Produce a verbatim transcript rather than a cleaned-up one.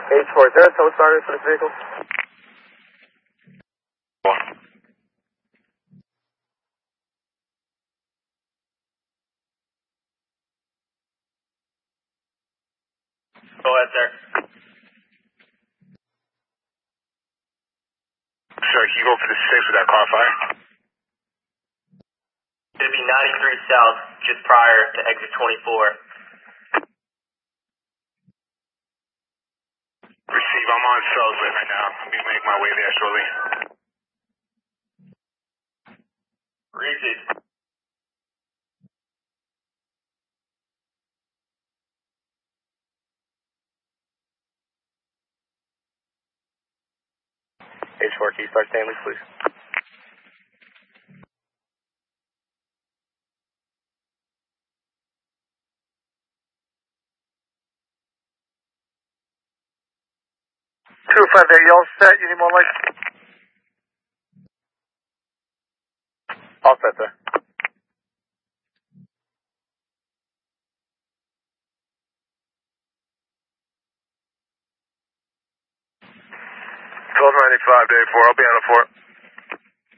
H four, is there a tow starter for this vehicle? Go ahead, sir. Sir, can you go for the six with that car fire? It'll be ninety-three south, just prior to exit twenty-four. Receive, I'm on Salisbury right now. Let me make my way there shortly. Receive. H four, can you start Stanley, please? two five eight, you all set? You need more lights? All set, sir. twelve ninety-five, day four, I'll be on the fort.